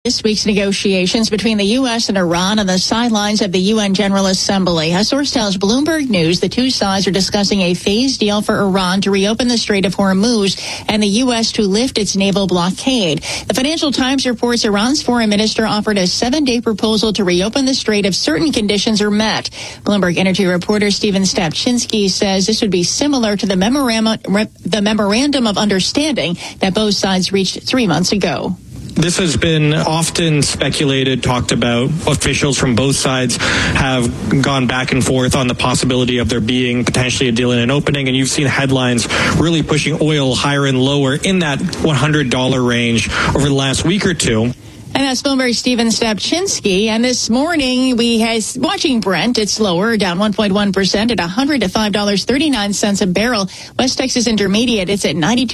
This week's negotiations between the U.S. and Iran on the sidelines of the UN General Assembly. A source tells Bloomberg News the two sides are discussing a phased deal for Iran to reopen the Strait of Hormuz and the U.S. to lift its naval blockade. The Financial Times reports Iran's foreign minister offered a 7-day proposal to reopen the strait if certain conditions are met. Bloomberg Energy reporter Stephen Stapchinsky says this would be similar to the memorandum of understanding that both sides reached 3 months ago. This has been often speculated, talked about. Officials from both sides have gone back and forth on the possibility of there being potentially a deal in an opening, and you've seen headlines really pushing oil higher and lower in that $100 range over the last week or two. And that's Bloomberg's Stephen Stapchinsky. And this morning, watching Brent, it's lower, down 1.1% at $100 to $5.39 a barrel. West Texas Intermediate, it's at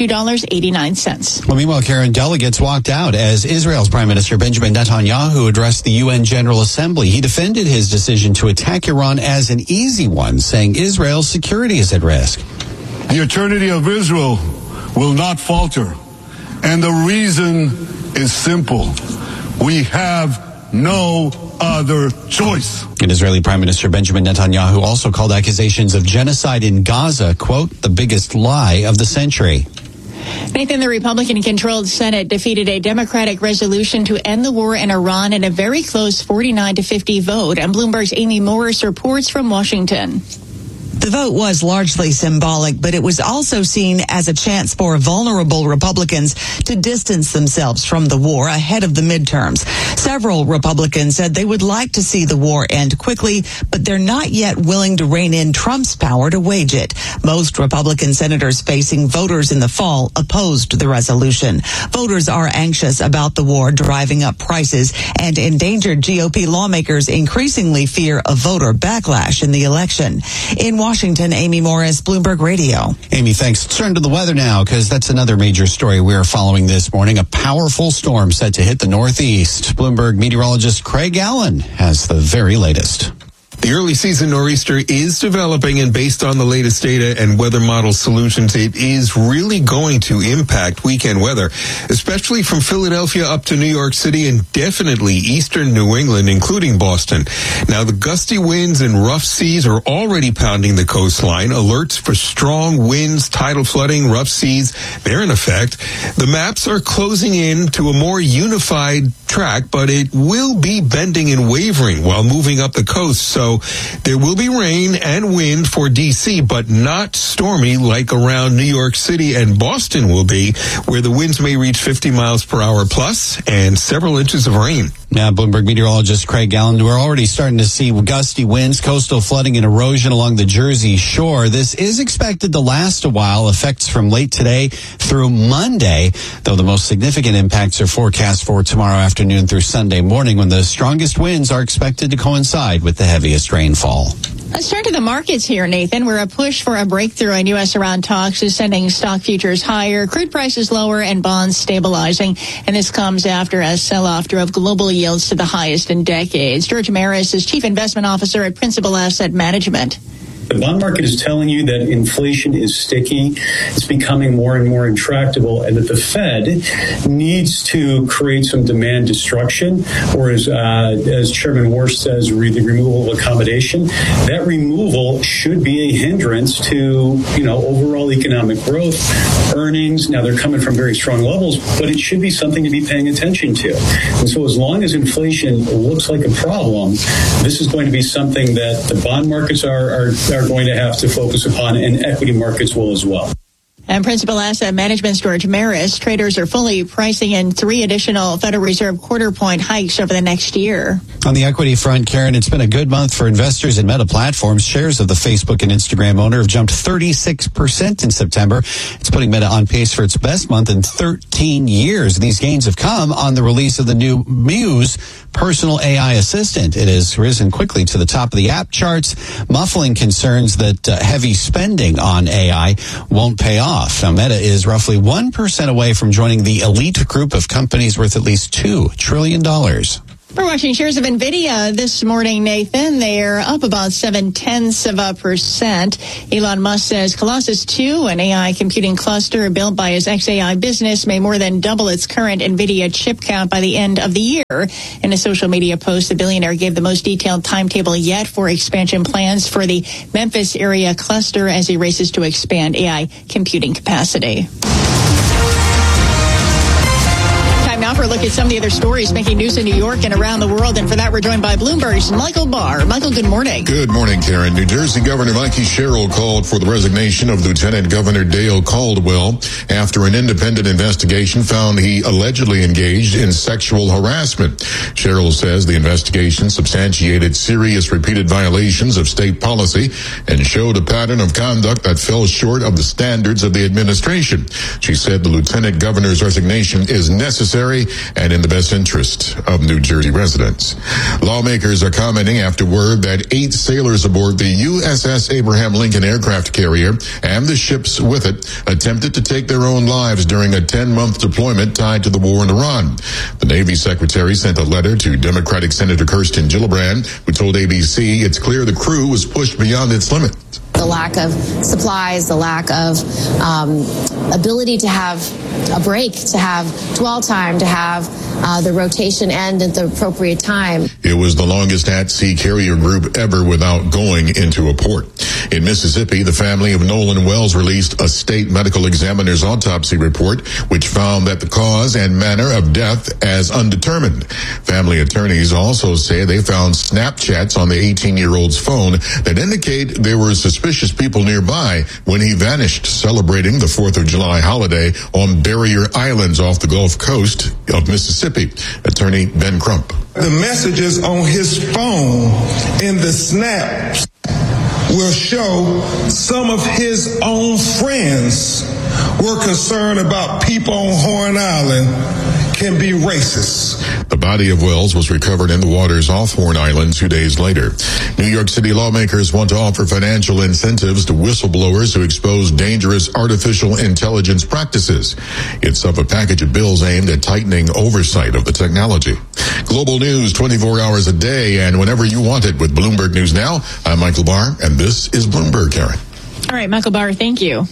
$92.89. Well, meanwhile, Karen, delegates walked out as Israel's Prime Minister Benjamin Netanyahu addressed the UN General Assembly. He defended his decision to attack Iran as an easy one, saying Israel's security is at risk. The eternity of Israel will not falter. And the reason is simple. We have no other choice. And Israeli Prime Minister Benjamin Netanyahu also called accusations of genocide in Gaza, quote, the biggest lie of the century. Nathan, the Republican-controlled Senate defeated a Democratic resolution to end the war in Iran in a very close 49-50 vote. And Bloomberg's Amy Morris reports from Washington. The vote was largely symbolic, but it was also seen as a chance for vulnerable Republicans to distance themselves from the war ahead of the midterms. Several Republicans said they would like to see the war end quickly, but they're not yet willing to rein in Trump's power to wage it. Most Republican senators facing voters in the fall opposed the resolution. Voters are anxious about the war driving up prices, and endangered GOP lawmakers increasingly fear a voter backlash in the election. In Washington, Amy Morris, Bloomberg Radio. Amy, thanks. Let's turn to the weather now, because that's another major story we are following this morning. A powerful storm set to hit the Northeast. Bloomberg meteorologist Craig Allen has the very latest. The early season nor'easter is developing, and based on the latest data and weather model solutions, it is really going to impact weekend weather, especially from Philadelphia up to New York City and definitely eastern New England, including Boston. Now, the gusty winds and rough seas are already pounding the coastline. Alerts for strong winds, tidal flooding, rough seas, they're in effect. The maps are closing in to a more unified track, but it will be bending and wavering while moving up the coast. So there will be rain and wind for D.C., but not stormy like around New York City and Boston will be, where the winds may reach 50 miles per hour plus and several inches of rain. Now, Bloomberg meteorologist Craig Allen, we're already starting to see gusty winds, coastal flooding and erosion along the Jersey Shore. This is expected to last a while, effects from late today through Monday, though the most significant impacts are forecast for tomorrow afternoon through Sunday morning, when the strongest winds are expected to coincide with the heaviest rainfall. Let's turn to the markets here, Nathan, where a push for a breakthrough in U.S.-Iran talks is sending stock futures higher, crude prices lower, and bonds stabilizing. And this comes after a sell-off drove global yields to the highest in decades. George Maris is Chief Investment Officer at Principal Asset Management. The bond market is telling you that inflation is sticky, it's becoming more and more intractable, and that the Fed needs to create some demand destruction, or as Chairman Warsh says, the removal of accommodation. That removal should be a hindrance to, overall economic growth, earnings. Now, they're coming from very strong levels, but it should be something to be paying attention to. And so as long as inflation looks like a problem, this is going to be something that the bond markets are going to have to focus upon, and equity markets will as well. And Principal Asset Management's George Maris, traders are fully pricing in 3 additional Federal Reserve quarter-point hikes over the next year. On the equity front, Karen, it's been a good month for investors in Meta Platforms. Shares of the Facebook and Instagram owner have jumped 36% in September. It's putting Meta on pace for its best month in 13 years. These gains have come on the release of the new Muse personal AI assistant. It has risen quickly to the top of the app charts, muffling concerns that heavy spending on AI won't pay off. Now, Meta is roughly 1% away from joining the elite group of companies worth at least $2 trillion. We're watching shares of NVIDIA this morning, Nathan. They're up about 0.7%. Elon Musk says Colossus 2, an AI computing cluster built by his xAI business, may more than double its current NVIDIA chip count by the end of the year. In a social media post, the billionaire gave the most detailed timetable yet for expansion plans for the Memphis area cluster as he races to expand AI computing capacity. Now for a look at some of the other stories making news in New York and around the world. And for that, we're joined by Bloomberg's Michael Barr. Michael, good morning. Good morning, Karen. New Jersey Governor Mikey Sherrill called for the resignation of Lieutenant Governor Dale Caldwell after an independent investigation found he allegedly engaged in sexual harassment. Sherrill says the investigation substantiated serious repeated violations of state policy and showed a pattern of conduct that fell short of the standards of the administration. She said the Lieutenant Governor's resignation is necessary and in the best interest of New Jersey residents. Lawmakers are commenting after word that 8 sailors aboard the USS Abraham Lincoln aircraft carrier and the ships with it attempted to take their own lives during a 10-month deployment tied to the war in Iran. The Navy Secretary sent a letter to Democratic Senator Kirsten Gillibrand, who told ABC it's clear the crew was pushed beyond its limit. The lack of supplies, the lack of ability to have a break, to have dwell time, to have the rotation end at the appropriate time. It was the longest at-sea carrier group ever without going into a port. In Mississippi, the family of Nolan Wells released a state medical examiner's autopsy report, which found that the cause and manner of death as undetermined. Family attorneys also say they found Snapchats on the 18-year-old's phone that indicate there were suspicious people nearby when he vanished celebrating the 4th of July holiday on Barrier Islands off the Gulf Coast of Mississippi. Attorney Ben Crump. The messages on his phone in the snaps will show some of his own friends were concerned about people on Horn Island can be racist. The body of Wells was recovered in the waters off Horn Island 2 days later. New York City lawmakers want to offer financial incentives to whistleblowers who expose dangerous artificial intelligence practices. It's of a package of bills aimed at tightening oversight of the technology. Global news 24 hours a day and whenever you want it with Bloomberg News Now. I'm Michael Barr, and this is Bloomberg, Karen. All right, Michael Barr, thank you.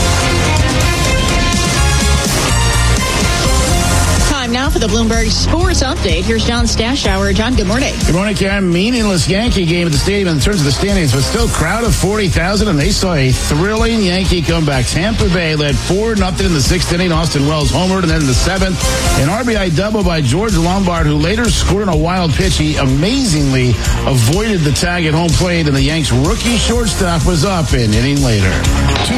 Now for the Bloomberg Sports Update. Here's John Stashower. John, good morning. Good morning, Karen. Meaningless Yankee game at the stadium in terms of the standings, but still crowd of 40,000, and they saw a thrilling Yankee comeback. Tampa Bay led 4-0 in the 6th inning. Austin Wells homered, and then in the 7th, an RBI double by George Lombard, who later scored on a wild pitch. He amazingly avoided the tag at home plate, and the Yanks' rookie shortstop was up an inning later. 2-2.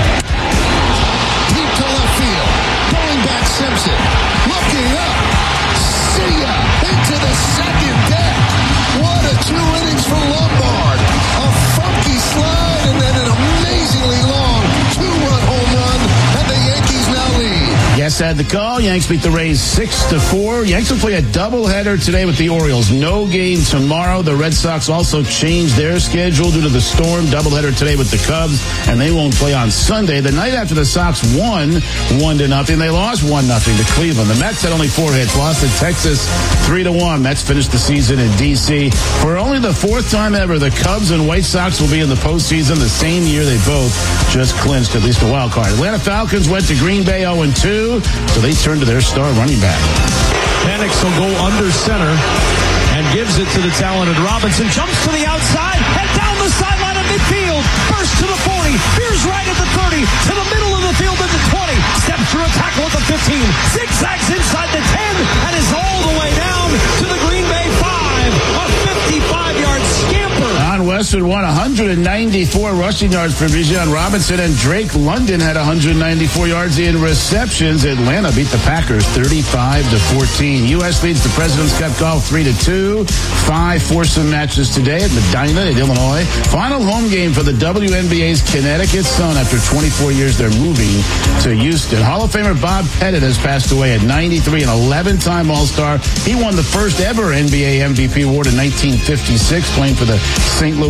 Deep to left field. Going back Simpson. Looking up. See ya. Into the second deck. What a 2 innings for Lombard. A funky slide and then an amazingly long 2-run home run. And the Yankees now lead. Yes, had the call. Yanks beat the Rays 6-4. Yanks will play a doubleheader today with the Orioles. No game tomorrow. The Red Sox also changed their schedule due to the storm. Doubleheader today with the Cubs, and they won't play on Sunday. The night after the Sox won 1-0, they lost 1-0 to Cleveland. The Mets had only 4 hits, lost to Texas 3-1. Mets finished the season in D.C. For only the 4th time ever, the Cubs and White Sox will be in the postseason the same year they both just clinched at least a wild card. Atlanta Falcons went to Green Bay 0-2. So they turn to their star running back. Penix will go under center and gives it to the talented Robinson. Jumps to the outside and down the sideline of midfield. Burst to the 40. Veers right at the 30. To the middle of the field at the 20. Steps through a tackle at the 15. Zigzags inside the 10 and is all the way down to the Green Bay 5. A 55-yard scamper. Don Westwood won 194 rushing yards for Bijan Robinson, and Drake London had 194 yards in receptions. Atlanta beat the Packers 35-14. U.S. leads the President's Cup golf 3-2. 5 foursome matches today at Medina in Illinois. Final home game for the WNBA's Connecticut Sun. After 24 years, they're moving to Houston. Hall of Famer Bob Pettit has passed away at 93, an 11-time All-Star. He won the first ever NBA MVP award in 1956, playing for the St. Louis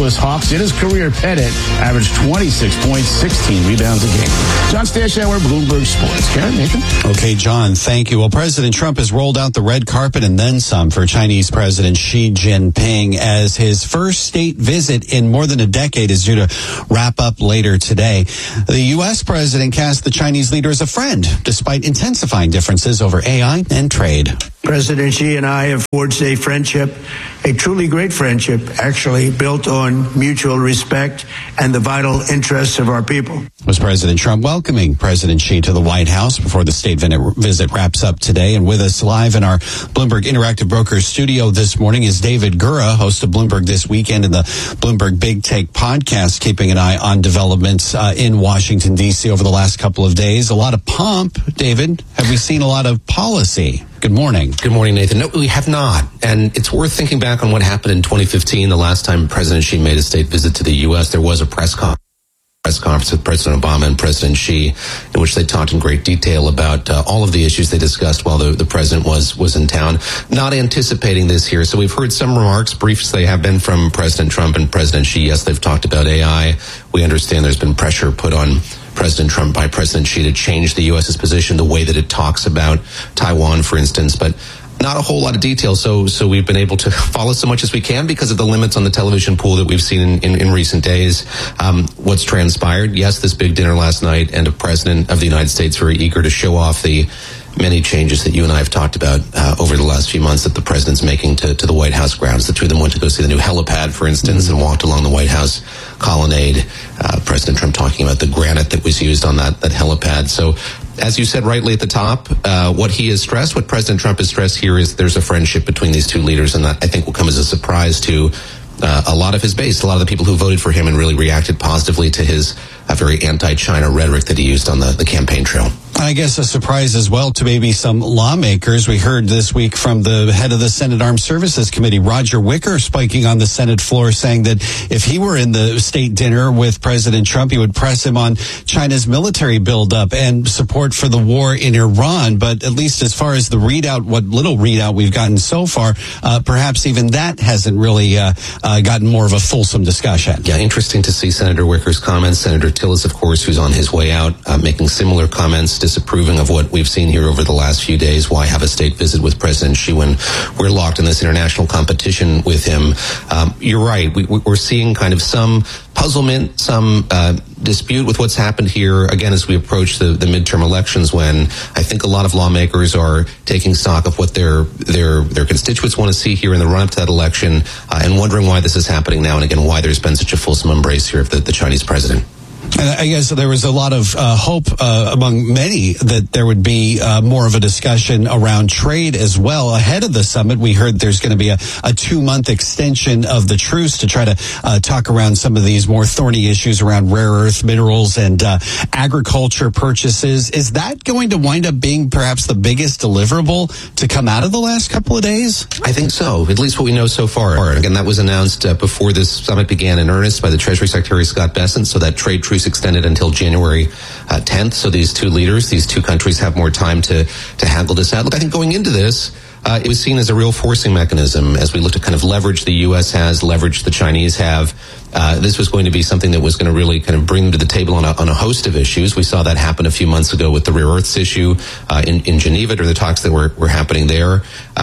Louis Hawks. In his career, Pettit averaged 26 points, 16 rebounds a game. John Stashower, Bloomberg Sports. Karen, Nathan? Okay, John, thank you. Well, President Trump has rolled out the red carpet and then some for Chinese President Xi Jinping as his first state visit in more than a decade is due to wrap up later today. The U.S. president cast the Chinese leader as a friend, despite intensifying differences over AI and trade. President Xi and I have forged a friendship, a truly great friendship, actually, built on mutual respect and the vital interests of our people. Was President Trump welcoming President Xi to the White House before the state visit wraps up today. And with us live in our Bloomberg Interactive Brokers studio this morning is David Gura, host of Bloomberg This Weekend and the Bloomberg Big Take podcast, keeping an eye on developments in Washington, D.C. over the last couple of days. A lot of pomp. David, have we seen a lot of policy? Good morning. Good morning, Nathan. No, we have not. And it's worth thinking back on what happened in 2015, the last time President Xi made a state visit to the U.S. There was a press conference with President Obama and President Xi, in which they talked in great detail about all of the issues they discussed while the president was in town. Not anticipating this here. So we've heard some remarks, briefs they have been from President Trump and President Xi. Yes, they've talked about AI. We understand there's been pressure put on President Trump by President Xi to change the U.S.'s position, the way that it talks about Taiwan, for instance, but not a whole lot of detail. So we've been able to follow so much as we can because of the limits on the television pool that we've seen in recent days. What's transpired? Yes, this big dinner last night, and a president of the United States very eager to show off the many changes that you and I have talked about over the last few months that the president's making to the White House grounds. The two of them went to go see the new helipad, for instance, and walked along the White House colonnade. President Trump talking about the granite that was used on that helipad. So, as you said rightly at the top, what he has stressed, what President Trump has stressed here is there's a friendship between these two leaders, and that I think will come as a surprise to a lot of his base, a lot of the people who voted for him and really reacted positively to his very anti-China rhetoric that he used on the campaign trail. I guess a surprise as well to maybe some lawmakers. We heard this week from the head of the Senate Armed Services Committee, Roger Wicker, spiking on the Senate floor, saying that if he were in the state dinner with President Trump, he would press him on China's military buildup and support for the war in Iran. But at least as far as the readout, what little readout we've gotten so far, perhaps even that hasn't really gotten more of a fulsome discussion. Yeah, interesting to see Senator Wicker's comments. Senator Tillis, of course, who's on his way out, making similar comments, disapproving of what we've seen here over the last few days. Why have a state visit with President Xi when we're locked in this international competition with him? You're right. We're seeing kind of some puzzlement, some dispute with what's happened here, again, as we approach the midterm elections, when I think a lot of lawmakers are taking stock of what their constituents want to see here in the run-up to that election, and wondering why this is happening now, and again, why there's been such a fulsome embrace here of the Chinese president. And I guess there was a lot of hope among many that there would be more of a discussion around trade as well. Ahead of the summit, we heard there's going to be a 2-month extension of the truce to try to talk around some of these more thorny issues around rare earth minerals and agriculture purchases. Is that going to wind up being perhaps the biggest deliverable to come out of the last couple of days? I think so, at least what we know so far. Again, that was announced before this summit began in earnest by the Treasury Secretary Scott Bessent, so that trade truce extended until January 10th. So these two leaders, these two countries have more time to haggle this out. Look, I think going into this, it was seen as a real forcing mechanism as we looked at kind of leverage the U.S. has, leverage the Chinese have. This was going to be something that was going to really kind of bring them to the table on a host of issues. We saw that happen a few months ago with the rare earths issue in Geneva, or the talks that were happening there.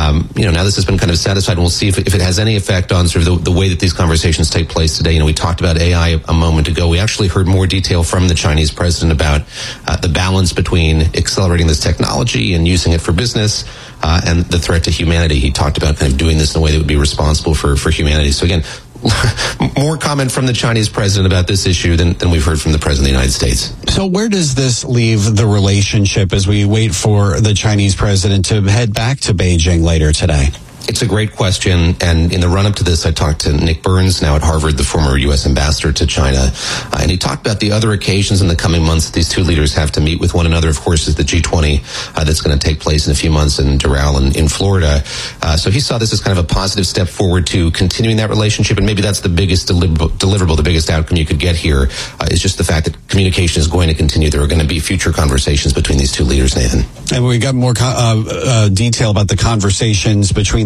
Now this has been kind of satisfied, and we'll see if it has any effect on sort of the way that these conversations take place today. We talked about AI a moment ago. We actually heard more detail from the Chinese president about the balance between accelerating this technology and using it for business and the threat to humanity. He talked about kind of doing this in a way that would be responsible for humanity. So again, more comment from the Chinese president about this issue than we've heard from the president of the United States. So where does this leave the relationship as we wait for the Chinese president to head back to Beijing later today? It's a great question, and in the run-up to this, I talked to Nick Burns, now at Harvard, the former U.S. ambassador to China, and he talked about the other occasions in the coming months that these two leaders have to meet with one another. Of course, is the G20 that's going to take place in a few months in Doral in Florida. So he saw this as kind of a positive step forward to continuing that relationship, and maybe that's the biggest deliverable, the biggest outcome you could get here, is just the fact that communication is going to continue. There are going to be future conversations between these two leaders, Nathan. And we got more detail about the conversations between the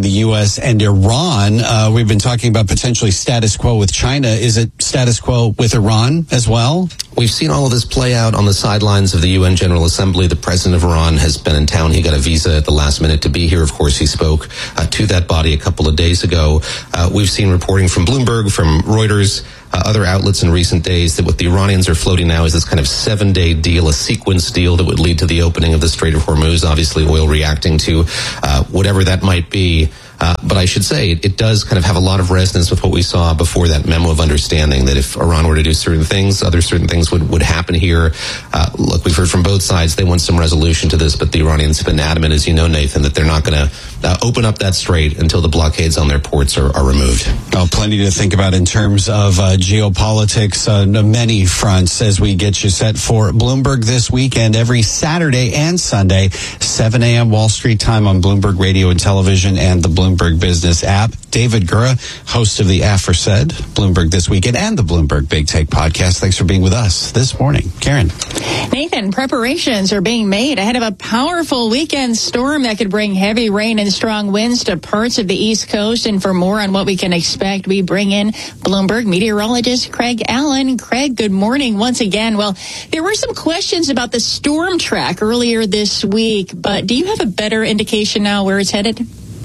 the U.S. and Iran. We've been talking about potentially status quo with China. Is it status quo with Iran as well? We've seen all of this play out on the sidelines of the UN General Assembly. The president of Iran has been in town. He got a visa at the last minute to be here. Of course, he spoke to that body a couple of days ago. We've seen reporting from Bloomberg, from Reuters, other outlets in recent days that what the Iranians are floating now is this kind of 7-day deal, a sequence deal that would lead to the opening of the Strait of Hormuz, obviously oil reacting to whatever that might be. But I should say it does kind of have a lot of resonance with what we saw before that memo of understanding, that if Iran were to do certain things, other certain things would happen here. Look, we've heard from both sides they want some resolution to this, but the Iranians have been adamant, as you know, Nathan, that they're not going to open up that strait until the blockades on their ports are removed. Oh, plenty to think about in terms of geopolitics on many fronts as we get you set for Bloomberg this weekend, every Saturday and Sunday, 7 a.m. Wall Street time on Bloomberg Radio and Television and the Bloomberg Business app. David Gura, host of the aforesaid Bloomberg This Weekend and the Bloomberg Big Take podcast. Thanks for being with us this morning. Karen. Nathan, preparations are being made ahead of a powerful weekend storm that could bring heavy rain and strong winds to parts of the East Coast. And for more on what we can expect, we bring in Bloomberg meteorologist Craig Allen. Craig, good morning once again. Well, there were some questions about the storm track earlier this week, but do you have a better indication now where it's headed?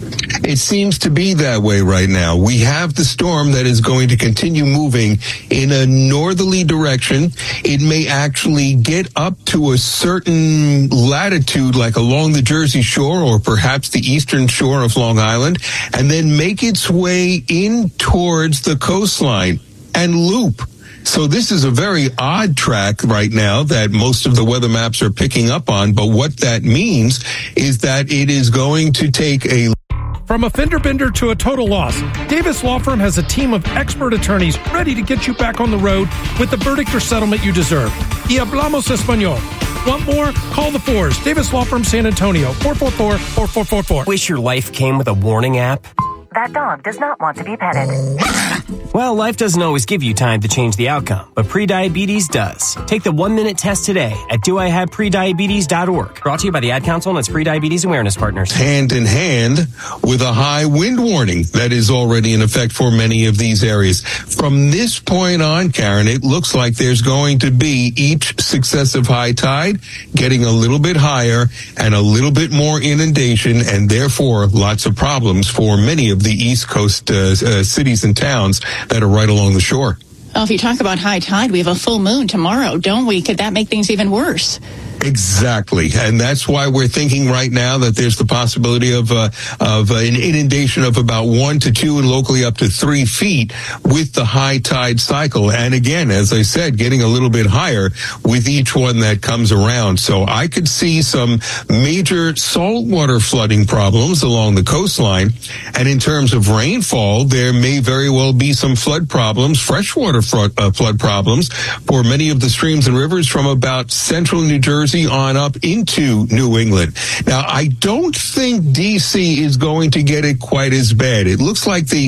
It seems to be that way right now. We have the storm that is going to continue moving in a northerly direction. It may actually get up to a certain latitude, like along the Jersey Shore or perhaps the eastern shore of Long Island, and then make its way in towards the coastline and loop. So this is a very odd track right now that most of the weather maps are picking up on. But what that means is that it is going to take a... From a fender bender to a total loss, Davis Law Firm has a team of expert attorneys ready to get you back on the road with the verdict or settlement you deserve. Y hablamos español. Want more? Call the Fours. Davis Law Firm, San Antonio, 444-4444. Wish your life came with a warning app? That dog does not want to be petted. Well, life doesn't always give you time to change the outcome, but prediabetes does. Take the 1-minute test today at doihaveprediabetes.org. Brought to you by the Ad Council and its Prediabetes Awareness Partners. Hand in hand with a high wind warning that is already in effect for many of these areas. From this point on, Karen, it looks like there's going to be each successive high tide getting a little bit higher and a little bit more inundation, and therefore lots of problems for many of the East Coast cities and towns that are right along the shore. Well, if you talk about high tide, we have a full moon tomorrow, don't we? Could that make things even worse? Exactly, and that's why we're thinking right now that there's the possibility of an inundation of about 1 to 2 and locally up to 3 feet with the high tide cycle. And again, as I said, getting a little bit higher with each one that comes around. So I could see some major saltwater flooding problems along the coastline. And in terms of rainfall, there may very well be some flood problems, freshwater flood problems for many of the streams and rivers from about central New Jersey on up into New England. Now, I don't think D.C. is going to get it quite as bad. It looks like the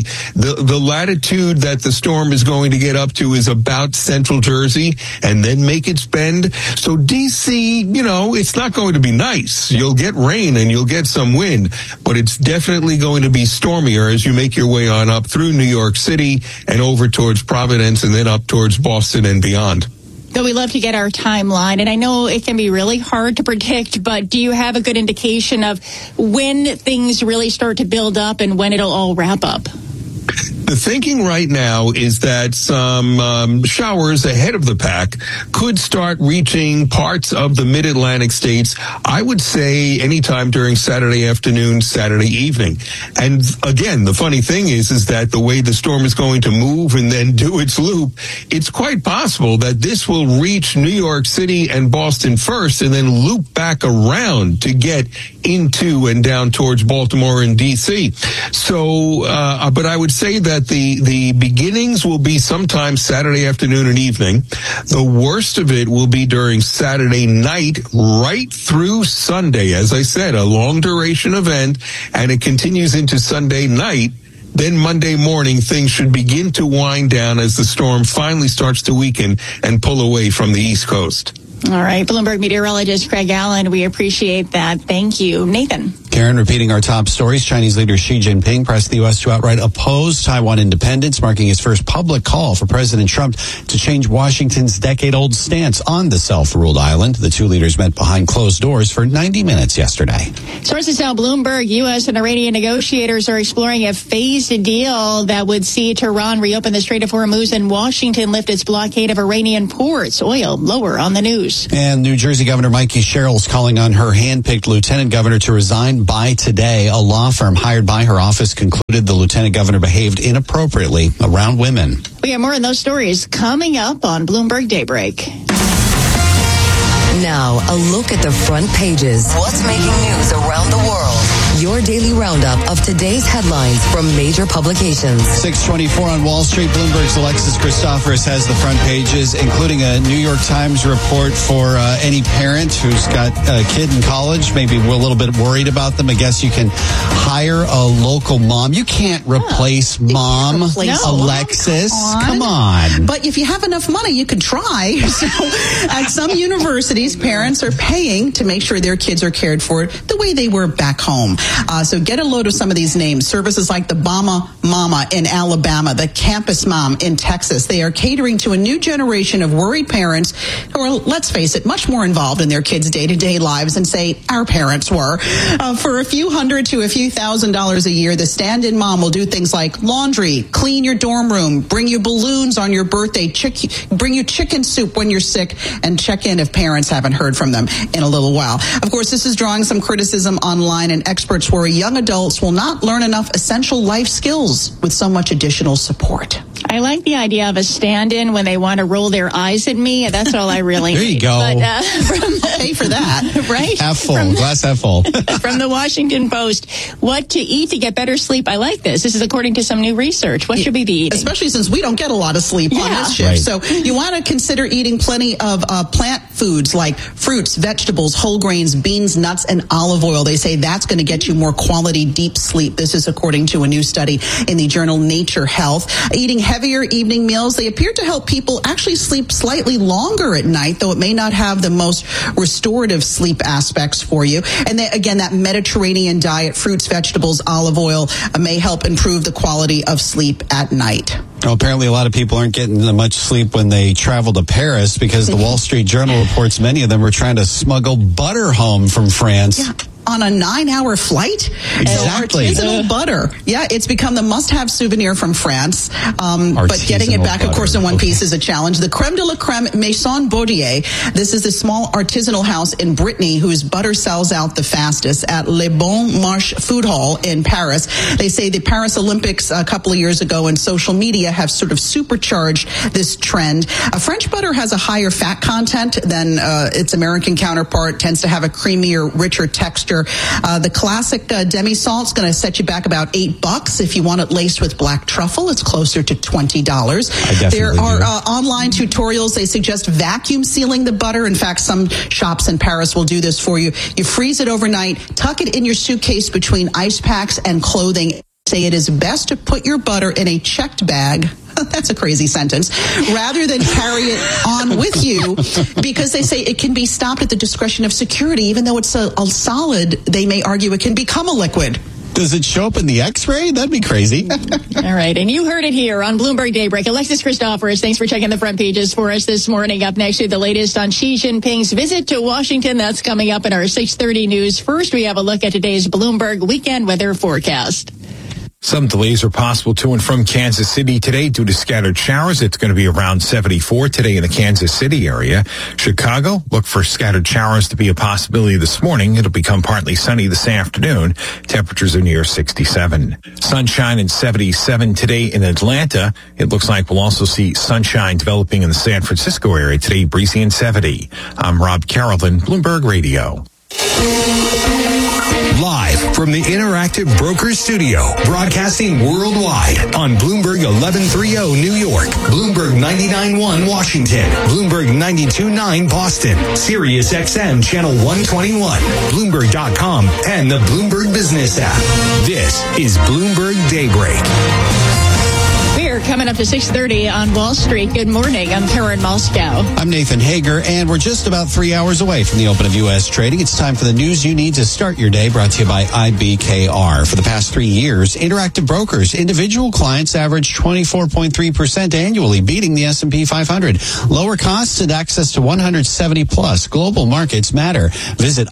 latitude that the storm is going to get up to is about central Jersey and then make its bend. So D.C., it's not going to be nice. You'll get rain and you'll get some wind, but it's definitely going to be stormier as you make your way on up through New York City and over towards Providence and then up towards Boston and beyond. So we love to get our timeline, and I know it can be really hard to predict, but do you have a good indication of when things really start to build up and when it'll all wrap up? The thinking right now is that some showers ahead of the pack could start reaching parts of the mid-Atlantic states, I would say anytime during Saturday afternoon, Saturday evening. And again, the funny thing is that the way the storm is going to move and then do its loop, it's quite possible that this will reach New York City and Boston first and then loop back around to get into and down towards Baltimore and D.C. So, but I would say that the beginnings will be sometime Saturday afternoon and evening. The worst of it will be during Saturday night right through Sunday. As I said, a long duration event, and it continues into Sunday night. Then Monday morning, things should begin to wind down as the storm finally starts to weaken and pull away from the East Coast. All right. Bloomberg meteorologist Craig Allen, we appreciate that. Thank you. Nathan. Karen, repeating our top stories, Chinese leader Xi Jinping pressed the U.S. to outright oppose Taiwan independence, marking his first public call for President Trump to change Washington's decade-old stance on the self-ruled island. The two leaders met behind closed doors for 90 minutes yesterday. Sources tell Bloomberg U.S. and Iranian negotiators are exploring a phased deal that would see Tehran reopen the Strait of Hormuz and Washington lift its blockade of Iranian ports. Oil lower on the news. And New Jersey Governor Mikey Sherrill's calling on her hand-picked lieutenant governor to resign by today. A law firm hired by her office concluded the lieutenant governor behaved inappropriately around women. We have more on those stories coming up on Bloomberg Daybreak. Now, a look at the front pages. What's making news around the world? Your daily roundup of today's headlines from major publications. 6:24 on Wall Street. Bloomberg's Alexis Christoforous has the front pages, including a New York Times report for any parent who's got a kid in college. Maybe we're a little bit worried about them. I guess you can hire a local mom. You can't replace mom, Alexis. Come on. But if you have enough money, you could try. So at some universities, parents are paying to make sure their kids are cared for the way they were back home. So get a load of some of these names. Services like the Bama Mama in Alabama, the Campus Mom in Texas. They are catering to a new generation of worried parents who are, let's face it, much more involved in their kids' day-to-day lives than, say, our parents were. For a few $100 to a few $1,000s a year, the stand-in mom will do things like laundry, clean your dorm room, bring you balloons on your birthday, bring you chicken soup when you're sick, and check in if parents haven't heard from them in a little while. Of course, this is drawing some criticism online, and experts worry young adults will not learn enough essential life skills with so much additional support. I like the idea of a stand-in when they want to roll their eyes at me. That's all I really need. There you go. But, I'll pay for that. Right? Half full. Glass half full. From the Washington Post, what to eat to get better sleep. I like this. This is according to some new research. What should we be eating? Especially since we don't get a lot of sleep on this shift. Right. So you want to consider eating plenty of plant foods like fruits, vegetables, whole grains, beans, nuts, and olive oil. They say that's going to get you more quality, deep sleep. This is according to a new study in the journal Nature Health. Eating heavier evening meals, they appear to help people actually sleep slightly longer at night, though it may not have the most restorative sleep aspects for you. And then, again, that Mediterranean diet, fruits, vegetables, olive oil, may help improve the quality of sleep at night. Well, apparently a lot of people aren't getting much sleep when they travel to Paris because the Wall Street Journal reports many of them were trying to smuggle butter home from France. Yeah. On a 9-hour flight. Exactly. So artisanal butter. Yeah, it's become the must-have souvenir from France. But getting it back, of course, in one piece is a challenge. The creme de la creme Maison Baudier. This is a small artisanal house in Brittany whose butter sells out the fastest at Le Bon Marche Food Hall in Paris. They say the Paris Olympics a couple of years ago and social media have sort of supercharged this trend. French butter has a higher fat content than its American counterpart, tends to have a creamier, richer texture. The classic demi-salt is going to set you back about $8. If you want it laced with black truffle, it's closer to $20. There are online tutorials. They suggest vacuum sealing the butter. In fact, some shops in Paris will do this for you. You freeze it overnight, tuck it in your suitcase between ice packs and clothing. Say it is best to put your butter in a checked bag. That's a crazy sentence. Rather than carry it on with you, because they say it can be stopped at the discretion of security. Even though it's a solid, they may argue it can become a liquid. Does it show up in the X-ray? That'd be crazy. All right. And you heard it here on Bloomberg Daybreak. Alexis Christoforous, thanks for checking the front pages for us this morning. Up next, the latest on Xi Jinping's visit to Washington. That's coming up in our 6:30 news. First, we have a look at today's Bloomberg weekend weather forecast. Some delays are possible to and from Kansas City today due to scattered showers. It's going to be around 74 today in the Kansas City area. Chicago, look for scattered showers to be a possibility this morning. It'll become partly sunny this afternoon. Temperatures are near 67. Sunshine and 77 today in Atlanta. It looks like we'll also see sunshine developing in the San Francisco area today, breezy and 70. I'm Rob Carrollton, Bloomberg Radio. Live from the Interactive Brokers Studio, broadcasting worldwide on Bloomberg 1130 New York, Bloomberg 99.1 Washington, Bloomberg 92.9 Boston, Sirius XM Channel 121, Bloomberg.com, and the Bloomberg Business app. This is Bloomberg Daybreak. We're coming up to 6:30 on Wall Street. Good morning. I'm Karen Moscow. I'm Nathan Hager, and we're just about 3 hours away from the open of U.S. trading. It's time for the news you need to start your day, brought to you by IBKR. For the past 3 years, Interactive Brokers individual clients averaged 24.3% annually, beating the S&P 500. Lower costs and access to 170-plus global markets matter. Visit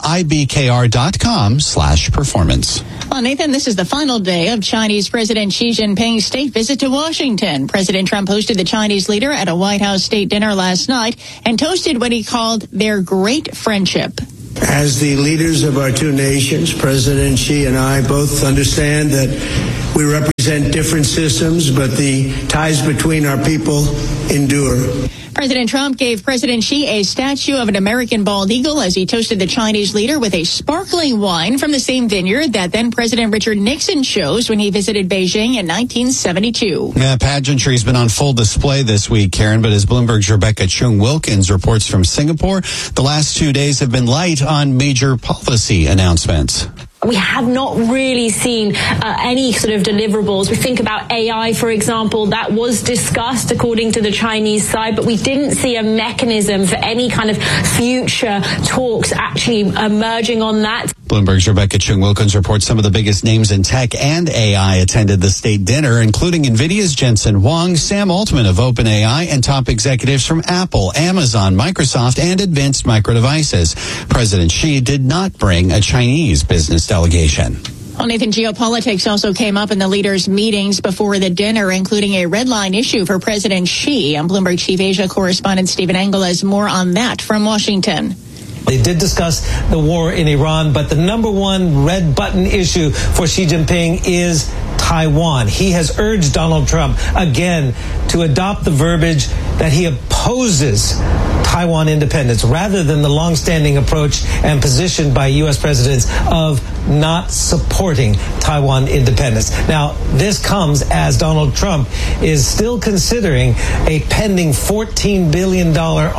IBKR.com/performance. Well, Nathan, this is the final day of Chinese President Xi Jinping's state visit to Washington. President Trump hosted the Chinese leader at a White House state dinner last night and toasted what he called their great friendship. As the leaders of our two nations, President Xi and I both understand that we represent different systems, but the ties between our people endure. President Trump gave President Xi a statue of an American bald eagle as he toasted the Chinese leader with a sparkling wine from the same vineyard that then President Richard Nixon chose when he visited Beijing in 1972. Yeah, pageantry's been on full display this week, Karen, but as Bloomberg's Rebecca Chung-Wilkins reports from Singapore, the last 2 days have been light on major policy announcements. We have not really seen any sort of deliverables. We think about AI, for example, that was discussed according to the Chinese side, but we didn't see a mechanism for any kind of future talks actually emerging on that. Bloomberg's Rebecca Chung-Wilkins reports some of the biggest names in tech and AI attended the state dinner, including NVIDIA's Jensen Huang, Sam Altman of OpenAI, and top executives from Apple, Amazon, Microsoft, and Advanced Micro Devices. President Xi did not bring a Chinese business delegation. Well, Nathan, geopolitics also came up in the leaders' meetings before the dinner, including a red line issue for President Xi. And Bloomberg Chief Asia correspondent Stephen Engel has more on that from Washington. They did discuss the war in Iran, but the number one red button issue for Xi Jinping is Taiwan. He has urged Donald Trump again to adopt the verbiage that he opposes Taiwan independence rather than the longstanding approach and position by U.S. presidents of not supporting Taiwan independence. Now, this comes as Donald Trump is still considering a pending $14 billion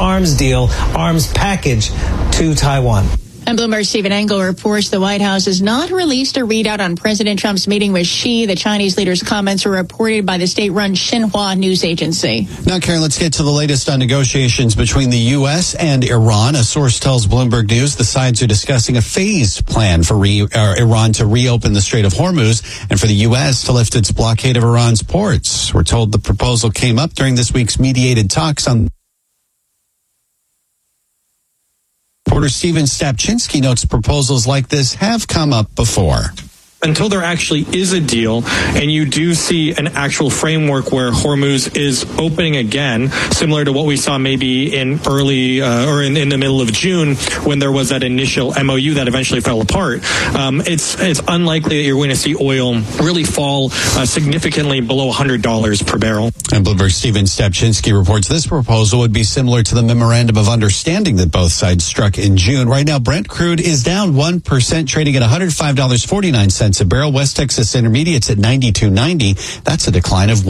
arms package to Taiwan. And Bloomberg's Stephen Engel reports the White House has not released a readout on President Trump's meeting with Xi. The Chinese leader's comments were reported by the state-run Xinhua news agency. Now, Karen, let's get to the latest on negotiations between the U.S. and Iran. A source tells Bloomberg News the sides are discussing a phased plan for Iran to reopen the Strait of Hormuz and for the U.S. to lift its blockade of Iran's ports. We're told the proposal came up during this week's mediated talks on. Reporter Steven Stapczynski notes proposals like this have come up before. Until there actually is a deal and you do see an actual framework where Hormuz is opening again, similar to what we saw maybe in early or in the middle of June when there was that initial MOU that eventually fell apart, it's unlikely that you're going to see oil really fall significantly below $100 per barrel. And Bloomberg's Steven Stapczynski reports this proposal would be similar to the memorandum of understanding that both sides struck in June. Right now, Brent crude is down 1%, trading at $105.49 a barrel. West Texas Intermediate's at $92.90. That's a decline of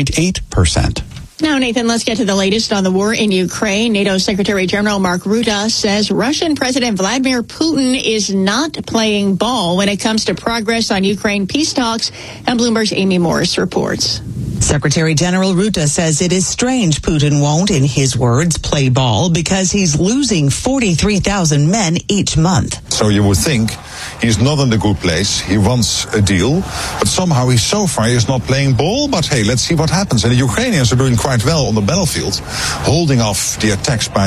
1.8%. Now, Nathan, let's get to the latest on the war in Ukraine. NATO Secretary General Mark Rutte says Russian President Vladimir Putin is not playing ball when it comes to progress on Ukraine peace talks, and Bloomberg's Amy Morris reports. Secretary General Rutte says it is strange Putin won't, in his words, play ball because he's losing 43,000 men each month. So you would think he's not in a good place. He wants a deal, but somehow he so far is not playing ball. But hey, let's see what happens. And the Ukrainians are doing quite well on the battlefield, holding off the attacks by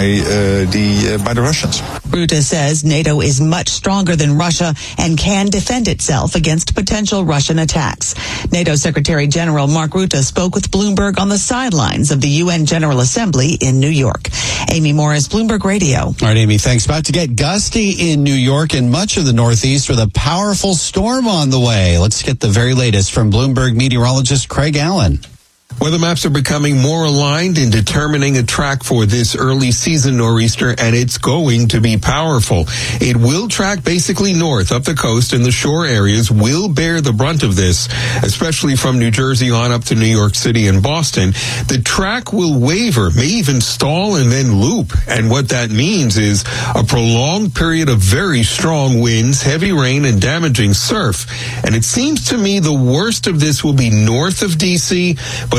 the Russians. Rutte says NATO is much stronger than Russia and can defend itself against potential Russian attacks. NATO Secretary General Mark Rutte spoke with Bloomberg on the sidelines of the UN General Assembly in New York. Amy Morris, Bloomberg Radio. All right, Amy, thanks. About to get gusty in New York and much of the Northeast with a powerful storm on the way. Let's get the very latest from Bloomberg meteorologist Craig Allen. Weather maps are becoming more aligned in determining a track for this early season nor'easter, and it's going to be powerful. It will track basically north up the coast, and the shore areas will bear the brunt of this, especially from New Jersey on up to New York City and Boston. The track will waver, may even stall and then loop, and what that means is a prolonged period of very strong winds, heavy rain, and damaging surf. And it seems to me the worst of this will be north of D.C., but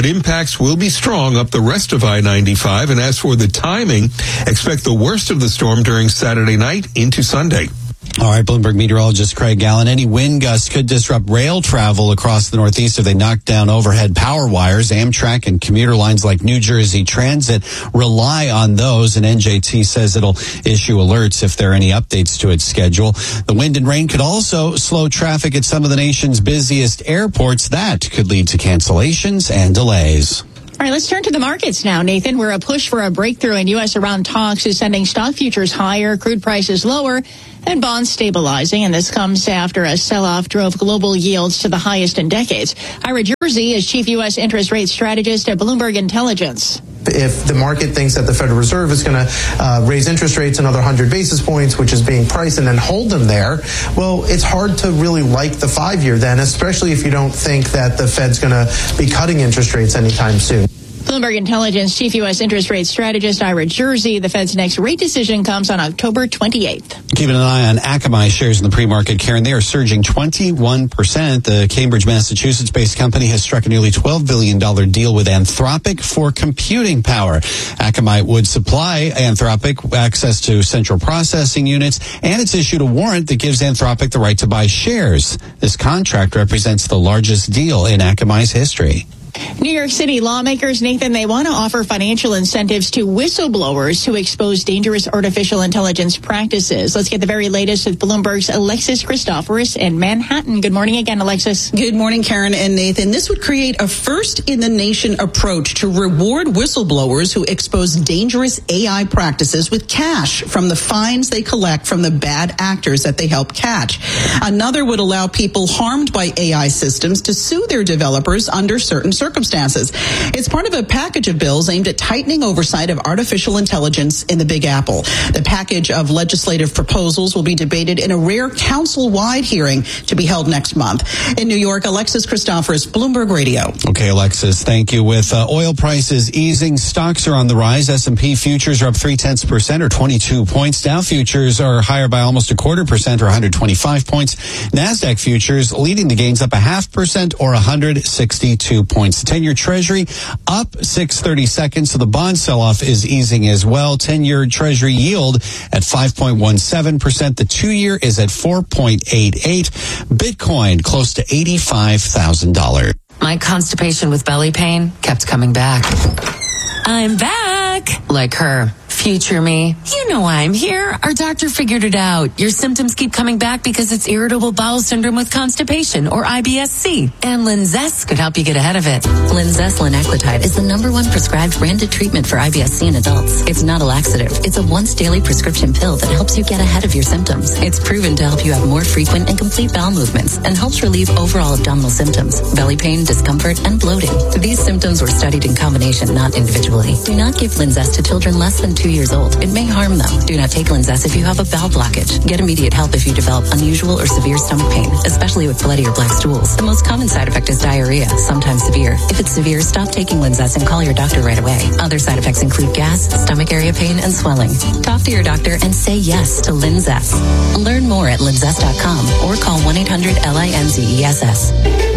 but impacts will be strong up the rest of I-95. And as for the timing, expect the worst of the storm during Saturday night into Sunday. All right, Bloomberg meteorologist Craig Gallen. Any wind gusts could disrupt rail travel across the Northeast if they knock down overhead power wires. Amtrak and commuter lines like New Jersey Transit rely on those, and NJT says it'll issue alerts if there are any updates to its schedule. The wind and rain could also slow traffic at some of the nation's busiest airports. That could lead to cancellations and delays. All right, let's turn to the markets now, Nathan, where a push for a breakthrough in U.S.-Iran talks is sending stock futures higher, crude prices lower, and bonds stabilizing. And this comes after a sell-off drove global yields to the highest in decades. Ira Jersey is chief U.S. interest rate strategist at Bloomberg Intelligence. If the market thinks that the Federal Reserve is going to raise interest rates another 100 basis points, which is being priced, and then hold them there, well, it's hard to really like the 5-year then, especially if you don't think that the Fed's going to be cutting interest rates anytime soon. Bloomberg Intelligence chief U.S. interest rate strategist Ira Jersey. The Fed's next rate decision comes on October 28th. Keeping an eye on Akamai shares in the pre-market, Karen. They are surging 21%. The Cambridge, Massachusetts-based company has struck a nearly $12 billion deal with Anthropic for computing power. Akamai would supply Anthropic access to central processing units, and it's issued a warrant that gives Anthropic the right to buy shares. This contract represents the largest deal in Akamai's history. New York City lawmakers, Nathan, they want to offer financial incentives to whistleblowers who expose dangerous artificial intelligence practices. Let's get the very latest with Bloomberg's Alexis Christoforous in Manhattan. Good morning again, Alexis. Good morning, Karen and Nathan. This would create a first-in-the-nation approach to reward whistleblowers who expose dangerous AI practices with cash from the fines they collect from the bad actors that they help catch. Another would allow people harmed by AI systems to sue their developers under certain circumstances. It's part of a package of bills aimed at tightening oversight of artificial intelligence in the Big Apple. The package of legislative proposals will be debated in a rare council-wide hearing to be held next month. In New York, Alexis Christoforous, Bloomberg Radio. Okay, Alexis, thank you. With oil prices easing, stocks are on the rise. S&P futures are up 0.3% or 22 points. Dow futures are higher by almost 0.25% or 125 points. NASDAQ futures leading the gains up 0.5% or 162 points. The 10-year Treasury up 6/32, so the bond sell-off is easing as well. 10-year Treasury yield at 5.17%. The 2-year is at 4.88. Bitcoin close to $85,000. My constipation with belly pain kept coming back. I'm back. Like her. Future me. You know I'm here. Our doctor figured it out. Your symptoms keep coming back because it's irritable bowel syndrome with constipation, or IBS-C. And Linzess could help you get ahead of it. Linzess linaclotide is the #1 prescribed branded treatment for IBS-C in adults. It's not a laxative. It's a once-daily prescription pill that helps you get ahead of your symptoms. It's proven to help you have more frequent and complete bowel movements and helps relieve overall abdominal symptoms, belly pain, discomfort, and bloating. These symptoms were studied in combination, not individually. Do not give Linzess to children less than 2 years old. It may harm them. Do not take Linzess if you have a bowel blockage. Get immediate help if you develop unusual or severe stomach pain, especially with bloody or black stools. The most common side effect is diarrhea, sometimes severe. If it's severe, stop taking Linzess and call your doctor right away. Other side effects include gas, stomach area pain, and swelling. Talk to your doctor and say yes to Linzess. Learn more at linzess.com or call 1-800-LINZESS.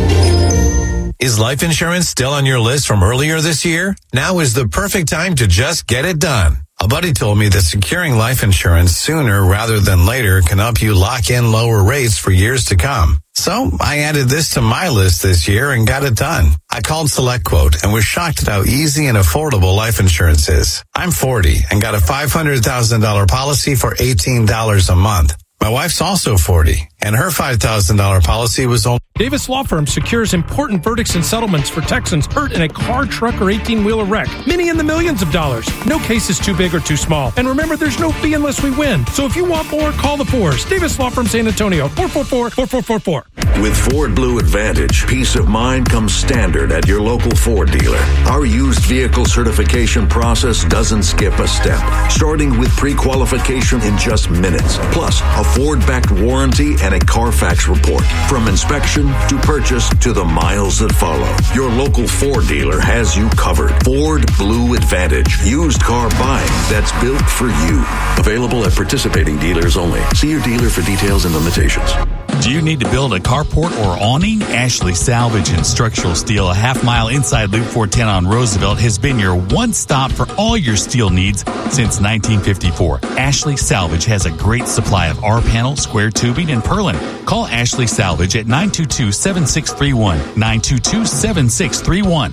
Is life insurance still on your list from earlier this year? Now is the perfect time to just get it done. A buddy told me that securing life insurance sooner rather than later can help you lock in lower rates for years to come. So I added this to my list this year and got it done. I called SelectQuote and was shocked at how easy and affordable life insurance is. I'm 40 and got a $500,000 policy for $18 a month. My wife's also 40, and her $5,000 policy was only... Davis Law Firm secures important verdicts and settlements for Texans hurt in a car, truck, or 18-wheeler wreck. Many in the millions of dollars. No case is too big or too small. And remember, there's no fee unless we win. So if you want more, call the Fours. Davis Law Firm San Antonio, 444-4444. With Ford Blue Advantage, peace of mind comes standard at your local Ford dealer. Our used vehicle certification process doesn't skip a step, starting with pre-qualification in just minutes, plus a Ford-backed warranty and a Carfax report. From inspection to purchase to the miles that follow, your local Ford dealer has you covered. Ford Blue Advantage, used car buying that's built for you. Available at participating dealers only. See your dealer for details and limitations. Do you need to build a carport or awning? Ashley Salvage and Structural Steel, a half-mile inside Loop 410 on Roosevelt, has been your one stop for all your steel needs since 1954. Ashley Salvage has a great supply of R-panel, square tubing, and purlin. Call Ashley Salvage at 922-7631. 922-7631.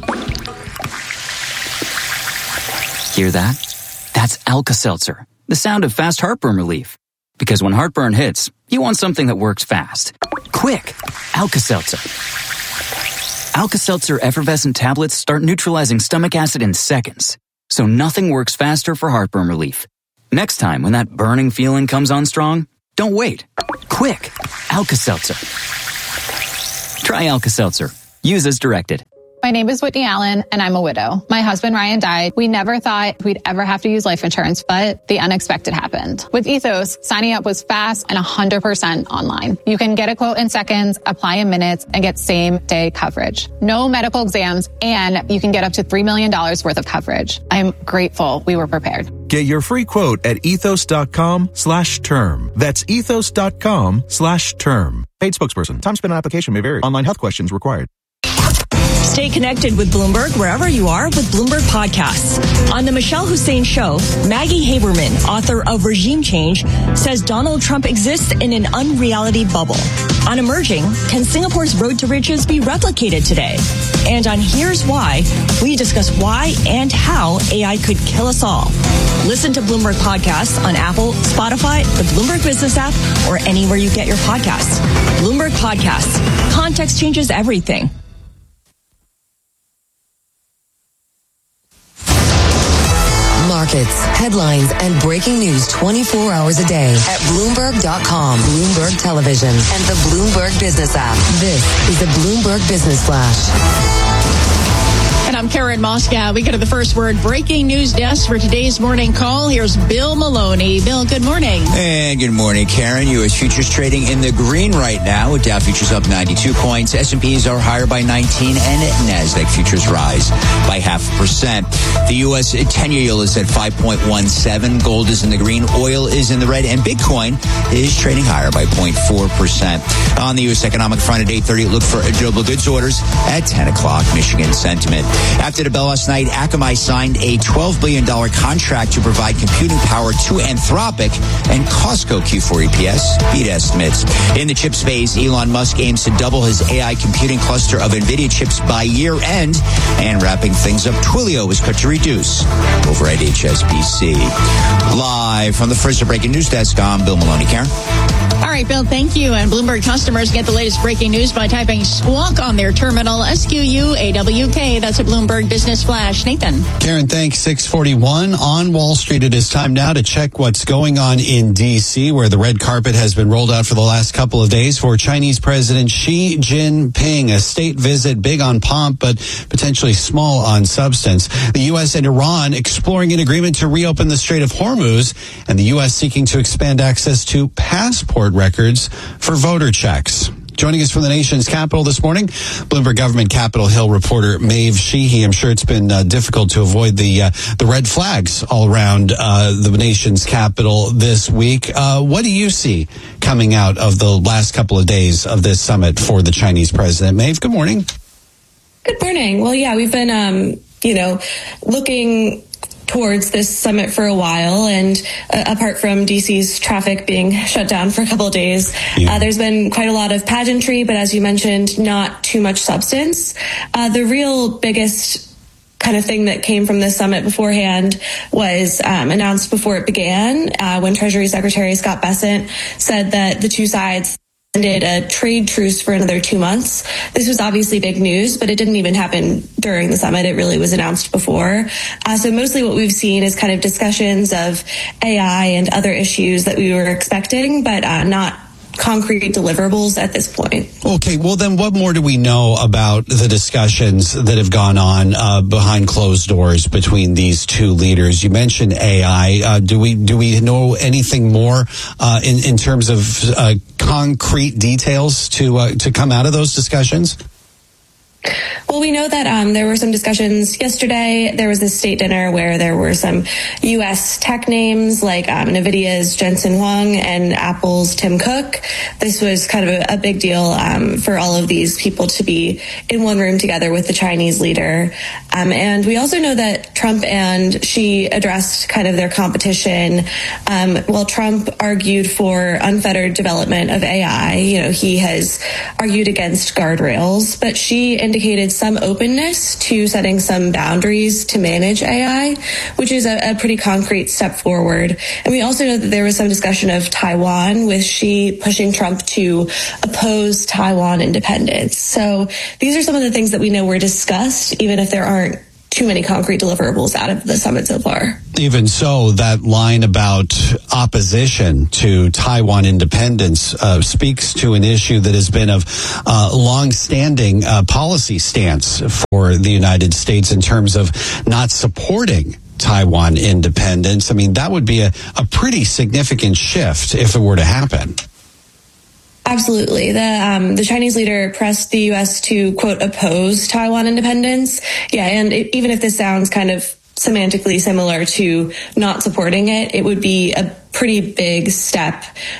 Hear that? That's Alka-Seltzer, the sound of fast heartburn relief. Because when heartburn hits, you want something that works fast. Quick! Alka-Seltzer. Alka-Seltzer effervescent tablets start neutralizing stomach acid in seconds, so nothing works faster for heartburn relief. Next time when that burning feeling comes on strong, don't wait. Quick! Alka-Seltzer. Try Alka-Seltzer. Use as directed. My name is Whitney Allen, and I'm a widow. My husband, Ryan, died. We never thought we'd ever have to use life insurance, but the unexpected happened. With Ethos, signing up was fast and 100% online. You can get a quote in seconds, apply in minutes, and get same-day coverage. No medical exams, and you can get up to $3 million worth of coverage. I'm grateful we were prepared. Get your free quote at ethos.com/term. That's ethos.com/term. Paid spokesperson. Time spent on application may vary. Online health questions required. Stay connected with Bloomberg wherever you are with Bloomberg Podcasts. On the Michelle Hussein Show, Maggie Haberman, author of Regime Change, says Donald Trump exists in an unreality bubble. On Emerging, can Singapore's road to riches be replicated today? And on Here's Why, we discuss why and how AI could kill us all. Listen to Bloomberg Podcasts on Apple, Spotify, the Bloomberg Business app, or anywhere you get your podcasts. Bloomberg Podcasts. Context changes everything. Markets, headlines, and breaking news 24 hours a day at Bloomberg.com, Bloomberg Television, and the Bloomberg Business app. This is the Bloomberg Business Flash. And I'm Karen Moscow. We go to the first word breaking news desk for today's morning call. Here's Bill Maloney. Bill, good morning. And good morning, Karen. U.S. futures trading in the green right now with Dow futures up 92 points. S&Ps are higher by 19 and NASDAQ futures rise by 0.5%. The U.S. 10-year yield is at 5.17. Gold is in the green. Oil is in the red. And Bitcoin is trading higher by 0.4%. On the U.S. economic front at 8:30, look for durable goods orders at 10 o'clock. Michigan sentiment. After the bell last night, Akamai signed a $12 billion contract to provide computing power to Anthropic, and Costco Q4 EPS beat estimates. In the chip space, Elon Musk aims to double his AI computing cluster of NVIDIA chips by year end. And wrapping things up, Twilio is cut to reduce over at HSBC. Live from the first breaking news desk, I'm Bill Maloney. Karen? All right, Bill, thank you. And Bloomberg customers get the latest breaking news by typing Squawk on their terminal, SQUAWK. That's a Bloomberg Business Flash. Nathan. Karen, thanks. 641 on Wall Street. It is time now to check what's going on in D.C., where the red carpet has been rolled out for the last couple of days for Chinese President Xi Jinping. A state visit big on pomp, but potentially small on substance. The U.S. and Iran exploring an agreement to reopen the Strait of Hormuz, and the U.S. seeking to expand access to passport records for voter checks. Joining us from the nation's capital this morning, Bloomberg Government Capitol Hill reporter Maeve Sheehy. I'm sure it's been difficult to avoid the red flags all around the nation's capital this week. What do you see coming out of the last couple of days of this summit for the Chinese president? Maeve, good morning. Good morning. Well, yeah, we've been, looking towards this summit for a while, and apart from DC's traffic being shut down for a couple of days, there's been quite a lot of pageantry, but as you mentioned, not too much substance. The real biggest kind of thing that came from this summit beforehand was announced before it began, when Treasury Secretary Scott Bessent said that the two sides ended a trade truce for another 2 months. This was obviously big news, but it didn't even happen during the summit. It really was announced before. So mostly what we've seen is kind of discussions of AI and other issues that we were expecting, but not concrete deliverables at this point. Okay, well then what more do we know about the discussions that have gone on behind closed doors between these two leaders? You mentioned AI. Do we know anything more in terms of concrete details to come out of those discussions? Well, we know that there were some discussions yesterday. There was this state dinner where there were some U.S. tech names like NVIDIA's Jensen Huang and Apple's Tim Cook. This was kind of a big deal for all of these people to be in one room together with the Chinese leader. And we also know that Trump and Xi addressed kind of their competition. While Trump argued for unfettered development of AI, he has argued against guardrails, but Xi indicated some openness to setting some boundaries to manage AI, which is a pretty concrete step forward. And we also know that there was some discussion of Taiwan, with Xi pushing Trump to oppose Taiwan independence. So these are some of the things that we know were discussed, even if there aren't too many concrete deliverables out of the summit so far. Even so, that line about opposition to Taiwan independence speaks to an issue that has been of long-standing policy stance for the United States in terms of not supporting Taiwan independence. I mean, that would be a pretty significant shift if it were to happen. Absolutely. The Chinese leader pressed the U.S. to, quote, oppose Taiwan independence. Yeah, and even if this sounds kind of semantically similar to not supporting it, it would be a pretty big step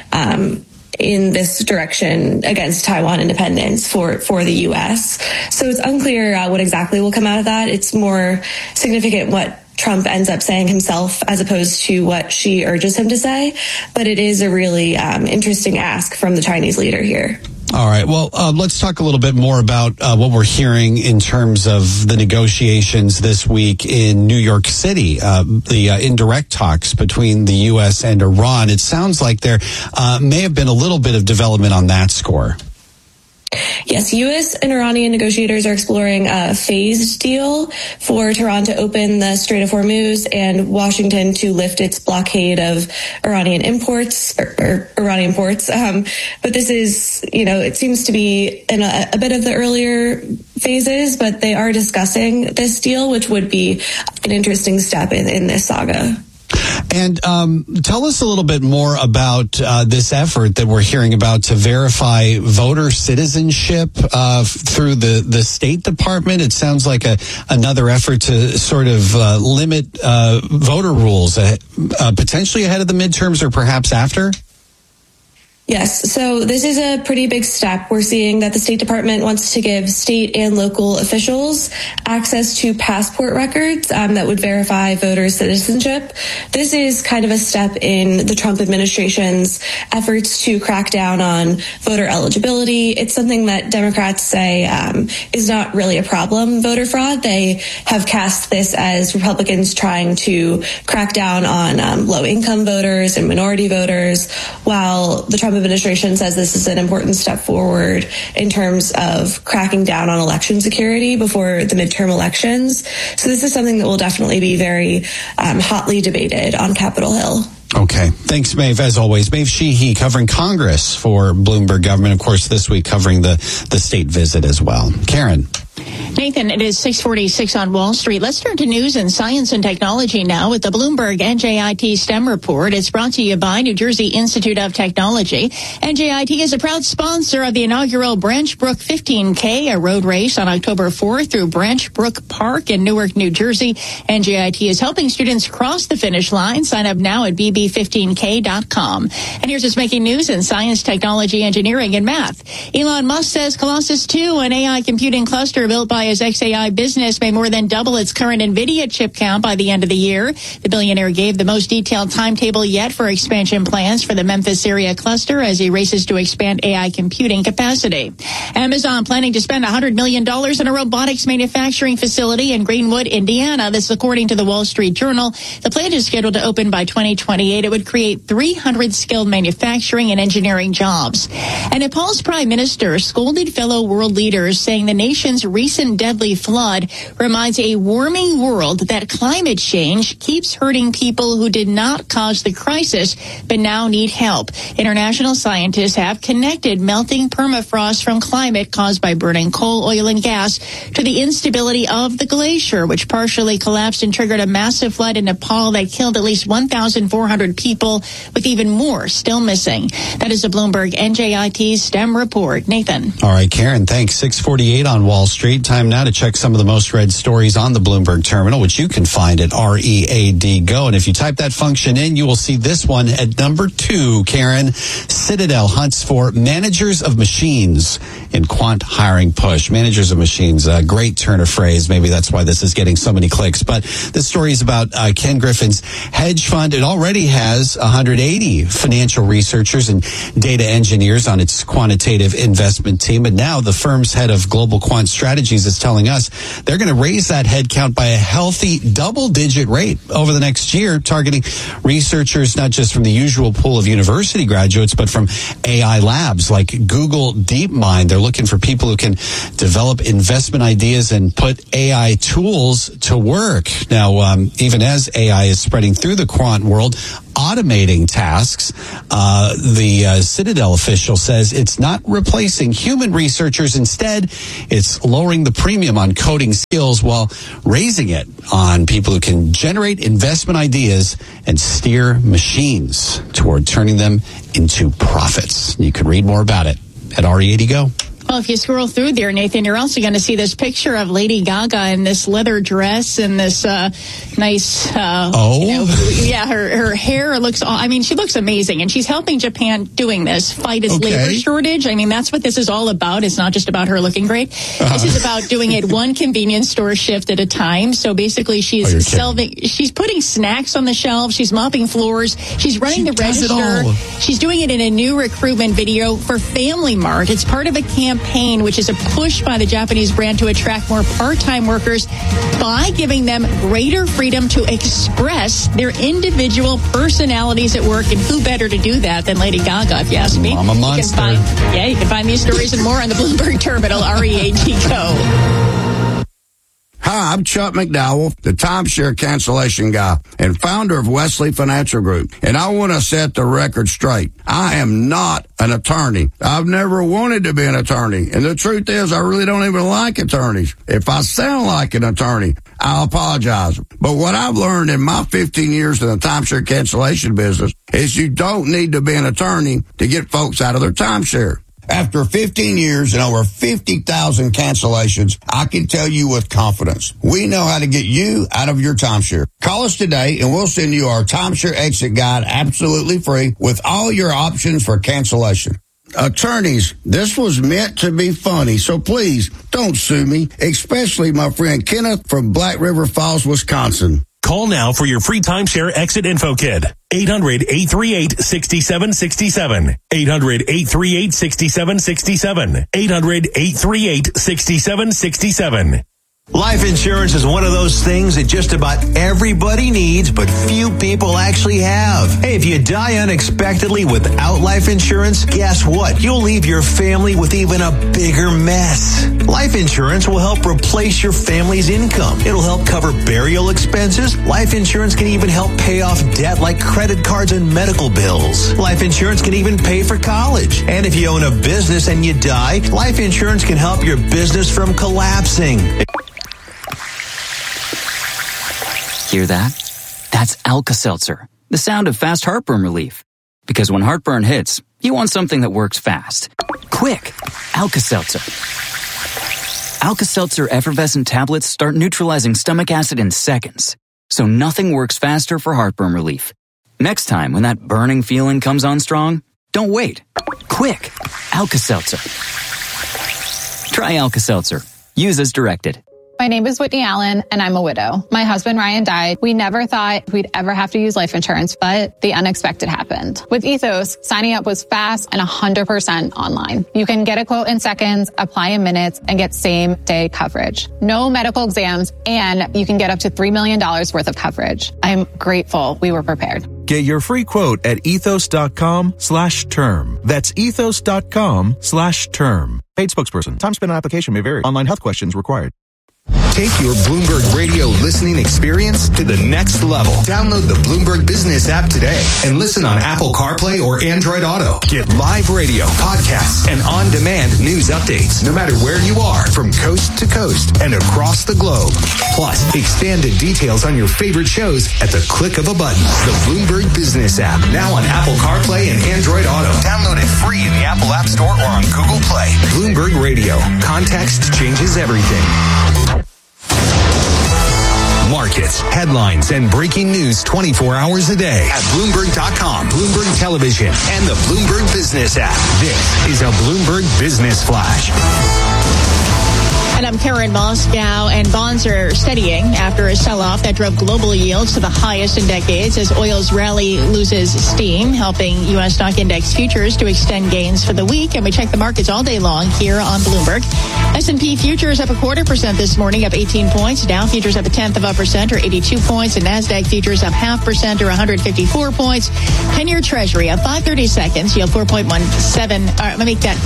in this direction against Taiwan independence for the U.S. So it's unclear what exactly will come out of that. It's more significant what Trump ends up saying himself as opposed to what Xi urges him to say. But it is a really interesting ask from the Chinese leader here. All right. Well, let's talk a little bit more about what we're hearing in terms of the negotiations this week in New York City, the indirect talks between the U.S. and Iran. It sounds like there may have been a little bit of development on that score. Yes, U.S. and Iranian negotiators are exploring a phased deal for Tehran to open the Strait of Hormuz and Washington to lift its blockade of Iranian imports or Iranian ports. But this is, it seems to be in a bit of the earlier phases, but they are discussing this deal, which would be an interesting step in this saga. And tell us a little bit more about this effort that we're hearing about to verify voter citizenship through the State Department. It sounds like another effort to sort of limit voter rules, potentially ahead of the midterms or perhaps after. Yes, so this is a pretty big step. We're seeing that the State Department wants to give state and local officials access to passport records that would verify voter citizenship. This is kind of a step in the Trump administration's efforts to crack down on voter eligibility. It's something that Democrats say is not really a problem, voter fraud. They have cast this as Republicans trying to crack down on low-income voters and minority voters, while the Trump administration says this is an important step forward in terms of cracking down on election security before the midterm elections. So this is something that will definitely be very hotly debated on Capitol Hill. Okay. Thanks, Maeve, as always. Maeve Sheehy covering Congress for Bloomberg Government. Of course, this week covering the state visit as well. Karen. Nathan, it is 6:46 on Wall Street. Let's turn to news and science and technology now with the Bloomberg NJIT STEM report. It's brought to you by New Jersey Institute of Technology. NJIT is a proud sponsor of the inaugural Branch Brook 15K, a road race on October 4th through Branch Brook Park in Newark, New Jersey. NJIT is helping students cross the finish line. Sign up now at bb15k.com. And here's what's making news in science, technology, engineering, and math. Elon Musk says Colossus 2, an AI computing cluster built by his xAI business, may more than double its current NVIDIA chip count by the end of the year. The billionaire gave the most detailed timetable yet for expansion plans for the Memphis area cluster as he races to expand AI computing capacity. Amazon planning to spend $100 million in a robotics manufacturing facility in Greenwood, Indiana. This is according to the Wall Street Journal. The plant is scheduled to open by 2028. It would create 300 skilled manufacturing and engineering jobs. And Nepal's prime minister scolded fellow world leaders, saying the nation's recent deadly flood reminds a warming world that climate change keeps hurting people who did not cause the crisis but now need help. International scientists have connected melting permafrost from climate caused by burning coal, oil, and gas to the instability of the glacier, which partially collapsed and triggered a massive flood in Nepal that killed at least 1,400 people, with even more still missing. That is a Bloomberg NJIT STEM report. Nathan. All right, Karen, thanks. 6:48 on Wall Street. Street. Time now to check some of the most read stories on the Bloomberg Terminal, which you can find at READ Go. And if you type that function in, you will see this one at number 2, Karen. Citadel hunts for managers of machines in quant hiring push. Managers of machines, a great turn of phrase. Maybe that's why this is getting so many clicks. But this story is about Ken Griffin's hedge fund. It already has 180 financial researchers and data engineers on its quantitative investment team. And now the firm's head of global quant strategies is telling us they're going to raise that head count by a healthy double-digit rate over the next year, targeting researchers not just from the usual pool of university graduates, but from AI labs like Google DeepMind. They're looking for people who can develop investment ideas and put AI tools to work. Now, even as AI is spreading through the quant world, automating tasks, the Citadel official says it's not replacing human researchers. Instead, it's lowering the premium on coding skills while raising it on people who can generate investment ideas and steer machines toward turning them into profits. You can read more about it at READ Go. Well, if you scroll through there, Nathan, you're also going to see this picture of Lady Gaga in this leather dress and this nice, her hair looks, she looks amazing. And she's helping Japan doing this, fight its labor shortage. I mean, that's what this is all about. It's not just about her looking great. This is about doing it one convenience store shift at a time. So basically she's putting snacks on the shelves. She's mopping floors. She's running the register. She's doing it in a new recruitment video for Family Mart. It's part of a campaign, which is a push by the Japanese brand to attract more part-time workers by giving them greater freedom to express their individual personalities at work. And who better to do that than Lady Gaga, if you ask me? Mama Monster. You can find these stories and more on the Bloomberg Terminal, READ Go. Hi, I'm Chuck McDowell, the timeshare cancellation guy and founder of Wesley Financial Group. And I want to set the record straight. I am not an attorney. I've never wanted to be an attorney. And the truth is, I really don't even like attorneys. If I sound like an attorney, I'll apologize. But what I've learned in my 15 years in the timeshare cancellation business is you don't need to be an attorney to get folks out of their timeshare. After 15 years and over 50,000 cancellations, I can tell you with confidence, we know how to get you out of your timeshare. Call us today and we'll send you our timeshare exit guide absolutely free with all your options for cancellation. Attorneys, this was meant to be funny, so please don't sue me, especially my friend Kenneth from Black River Falls, Wisconsin. Call now for your free timeshare exit info kit. 800-838-6767. 800-838-6767. 800-838-6767. Life insurance is one of those things that just about everybody needs, but few people actually have. Hey, if you die unexpectedly without life insurance, guess what? You'll leave your family with even a bigger mess. Life insurance will help replace your family's income. It'll help cover burial expenses. Life insurance can even help pay off debt like credit cards and medical bills. Life insurance can even pay for college. And if you own a business and you die, life insurance can help your business from collapsing. Hear that? That's Alka-Seltzer, the sound of fast heartburn relief. Because when heartburn hits, you want something that works fast. Quick, Alka-Seltzer. Alka-Seltzer effervescent tablets start neutralizing stomach acid in seconds. So nothing works faster for heartburn relief. Next time when that burning feeling comes on strong, don't wait. Quick, Alka-Seltzer. Try Alka-Seltzer. Use as directed. My name is Whitney Allen, and I'm a widow. My husband, Ryan, died. We never thought we'd ever have to use life insurance, but the unexpected happened. With Ethos, signing up was fast and 100% online. You can get a quote in seconds, apply in minutes, and get same-day coverage. No medical exams, and you can get up to $3 million worth of coverage. I'm grateful we were prepared. Get your free quote at ethos.com/term. That's ethos.com/term. Paid spokesperson. Time spent on application may vary. Online health questions required. Take your Bloomberg Radio listening experience to the next level. Download the Bloomberg Business app today and listen on Apple CarPlay or Android Auto. Get live radio, podcasts, and on-demand news updates no matter where you are from coast to coast and across the globe. Plus, expanded details on your favorite shows at the click of a button. The Bloomberg Business app, now on Apple CarPlay and Android Auto. Download it free in the Apple App Store or on Google Play. Bloomberg Radio. Context changes everything. Markets, headlines, and breaking news 24 hours a day at Bloomberg.com, Bloomberg Television, and the Bloomberg Business app. This is a Bloomberg Business Flash. And I'm Karen Moscow, and bonds are steadying after a sell-off that drove global yields to the highest in decades as oil's rally loses steam, helping U.S. stock index futures to extend gains for the week. And we check the markets all day long here on Bloomberg. S&P futures up 0.25% this morning, up 18 points. Dow futures up 0.1% or 82 points. And NASDAQ futures up 0.5% or 154 points. 10-year Treasury up 5/30 seconds, yield 4.17. Let me make that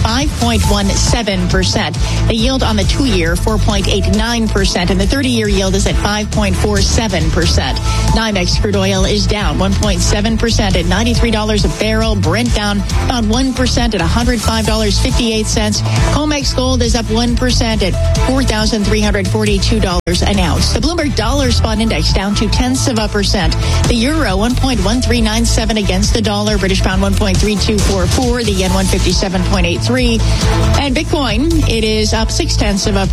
5.17%. The yield on the 2-year 4.89%, and the 30-year yield is at 5.47%. NYMEX crude oil is down 1.7% at $93 a barrel. Brent down about 1% at $105.58. COMEX gold is up 1% at $4,342 an ounce. The Bloomberg Dollar Spot Index down 0.2%. The euro 1.1397 against the dollar. British pound 1.3244. The yen 157.83. And Bitcoin, it is up 0.6% at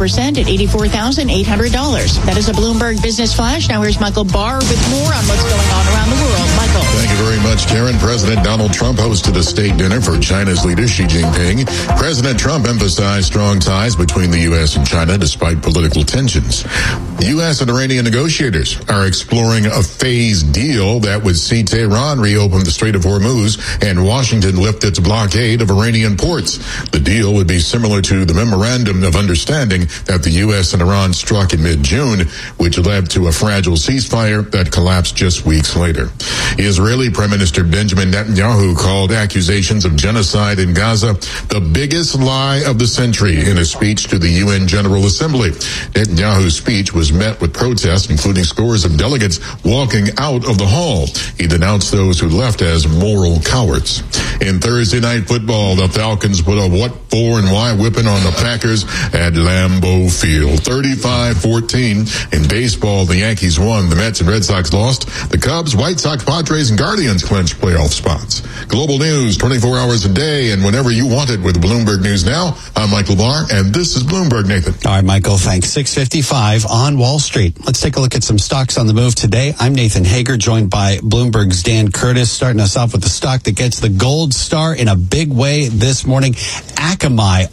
$84,800. That is a Bloomberg Business Flash. Now here's Michael Barr with more on what's going on around the world. Michael. Thank you very much, Karen. President Donald Trump hosted a state dinner for China's leader Xi Jinping. President Trump emphasized strong ties between the U.S. and China despite political tensions. U.S. and Iranian negotiators are exploring a phased deal that would see Tehran reopen the Strait of Hormuz and Washington lift its blockade of Iranian ports. The deal would be similar to the memorandum of understanding that the U.S. and Iran struck in mid-June, which led to a fragile ceasefire that collapsed just weeks later. Israeli Prime Minister Benjamin Netanyahu called accusations of genocide in Gaza the biggest lie of the century in a speech to the UN General Assembly. Netanyahu's speech was met with protests, including scores of delegates walking out of the hall. He denounced those who left as moral cowards. In Thursday night football, the Falcons put a what for and why whipping on the Packers at Lambeau Field, 35-14. In baseball, the Yankees won. The Mets and Red Sox lost. The Cubs, White Sox, Padres, and Guardians clinched playoff spots. Global news, 24 hours a day, and whenever you want it with Bloomberg News Now. I'm Michael Barr, and this is Bloomberg, Nathan. All right, Michael, thanks. 6:55 on Wall Street. Let's take a look at some stocks on the move today. I'm Nathan Hager, joined by Bloomberg's Dan Curtis, starting us off with the stock that gets the gold star in a big way this morning. Akamai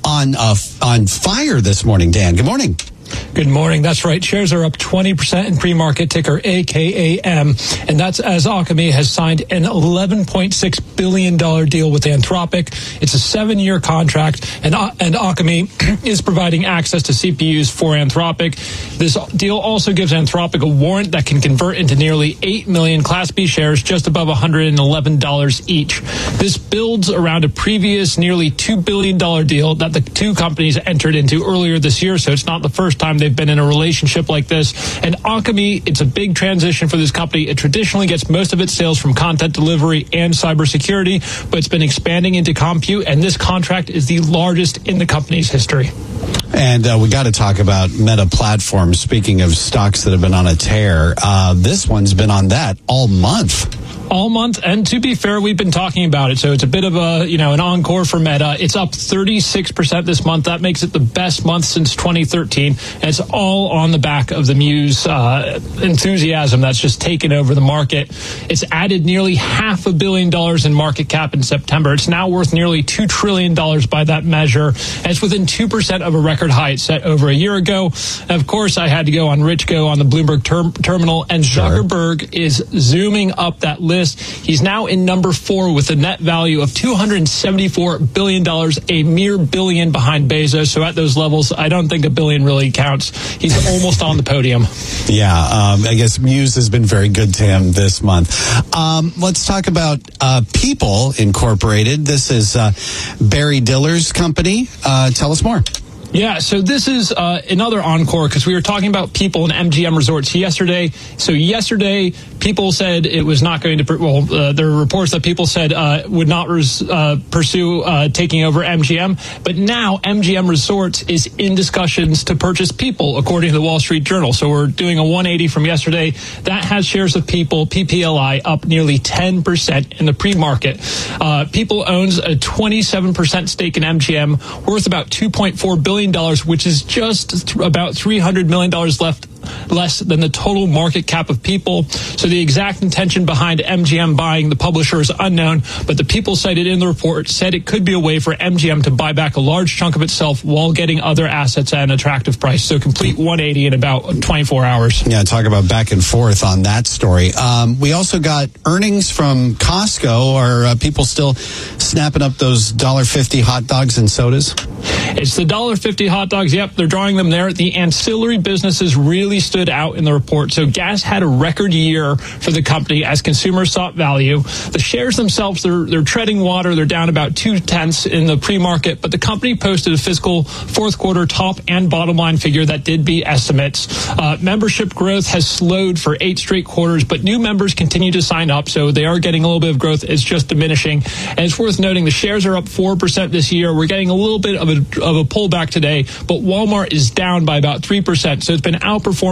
on fire this morning. Dan, good morning. Good morning. That's right. Shares are up 20% in pre-market, ticker AKAM. And that's as Akamai has signed an $11.6 billion deal with Anthropic. It's a 7-year contract, and Akamai is providing access to CPUs for Anthropic. This deal also gives Anthropic a warrant that can convert into nearly 8 million Class B shares, just above $111 each. This builds around a previous nearly $2 billion deal that the two companies entered into earlier this year, so it's not the first time they've been in a relationship like this. And Akamai, it's a big transition for this company. It traditionally gets most of its sales from content delivery and cybersecurity, but it's been expanding into compute, and this contract is the largest in the company's history. And we got to talk about Meta Platforms. Speaking of stocks that have been on a tear, this one's been on that all month. All month, and to be fair, we've been talking about it, so it's a bit of a, an encore for Meta. It's up 36% this month. That makes it the best month since 2013, and it's all on the back of the Muse enthusiasm that's just taken over the market. It's added nearly $500 million in market cap in September. It's now worth nearly $2 trillion by that measure, and it's within 2% of a record high it set over a year ago. And of course, I had to go on Rich Go on the Bloomberg terminal, and Zuckerberg is zooming up that list. He's now in number 4 with a net value of $274 billion, a mere billion behind Bezos. So at those levels, I don't think a billion really counts. He's almost on the podium. Yeah, I guess Muse has been very good to him this month. Let's talk about People Incorporated. This is Barry Diller's company. Tell us more. Yeah, so this is another encore because we were talking about people in MGM Resorts yesterday. So yesterday, people said it was not going to, there were reports that people said would not pursue taking over MGM. But now MGM Resorts is in discussions to purchase People, according to the Wall Street Journal. So we're doing a 180 from yesterday. That has shares of People, PPLI, up nearly 10% in the pre-market. People owns a 27% stake in MGM, worth about $2.4 billion, which is just about $300 million less than the total market cap of People. So the exact intention behind MGM buying the publisher is unknown, but the People cited in the report said it could be a way for MGM to buy back a large chunk of itself while getting other assets at an attractive price. So complete 180 in about 24 hours. Yeah, talk about back and forth on that story. We also got earnings from Costco. Are people still snapping up those $1.50 hot dogs and sodas? It's the $1.50 hot dogs. Yep, they're drawing them there. The ancillary businesses really stood out in the report. So gas had a record year for the company as consumers sought value. The shares themselves, they're treading water. They're down about 0.2 in the pre-market, but the company posted a fiscal fourth quarter top and bottom line figure that did beat estimates. Membership growth has slowed for 8 straight quarters, but new members continue to sign up, so they are getting a little bit of growth. It's just diminishing. And it's worth noting the shares are up 4% this year. We're getting a little bit of a pullback today, but Walmart is down by about 3%. So it's been outperforming